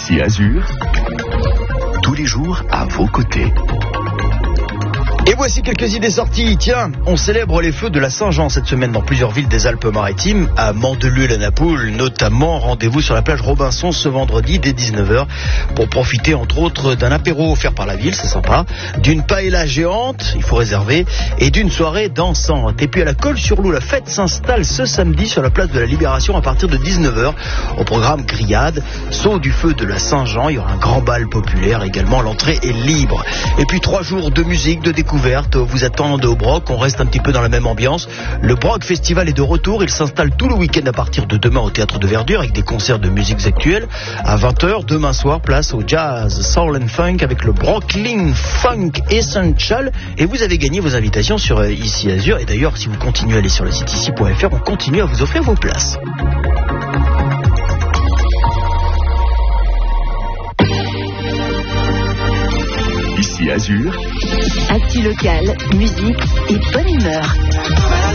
Ici Azur, tous les jours à vos côtés. Et voici quelques idées sorties. Tiens, on célèbre les feux de la Saint-Jean cette semaine dans plusieurs villes des Alpes-Maritimes, à Mandelieu-la-Napoule notamment. Rendez-vous sur la plage Robinson ce vendredi dès 19h pour profiter entre autres d'un apéro offert par la ville, c'est sympa, d'une paella géante, il faut réserver, et d'une soirée dansante. Et puis à la Colle-sur-Loup, la fête s'installe ce samedi sur la place de la Libération à partir de 19h. Au programme grillade, saut du feu de la Saint-Jean, il y aura un grand bal populaire également, l'entrée est libre. Et puis 3 jours de musique, de découverte vous attendent au Broc. On reste un petit peu dans la même ambiance. Le Broc Festival est de retour. Il s'installe tout le week-end à partir de demain au Théâtre de Verdure avec des concerts de musiques actuelles. À 20h, demain soir, place au jazz, soul and funk avec le Brooklyn Funk Essential. Et vous avez gagné vos invitations sur Ici Azur. Et d'ailleurs, si vous continuez à aller sur le site ici.fr, on continue à vous offrir vos places. Ici Azur, actu locale, musique et bonne humeur.